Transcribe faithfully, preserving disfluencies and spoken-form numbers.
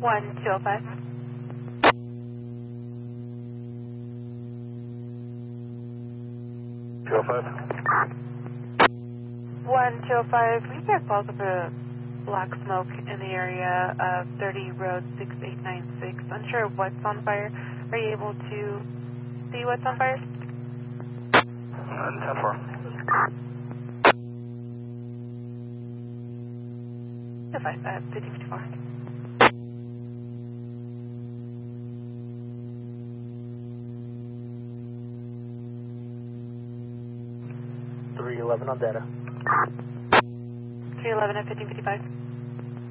one two oh five. two oh five. one two oh five, we get calls of a black smoke in the area of thirty Road six eight nine six. Unsure what's on fire. Are you able to see what's on fire? ten four. two five, uh, fifty fifty-four. three eleven on data. three eleven at fifteen fifty-five.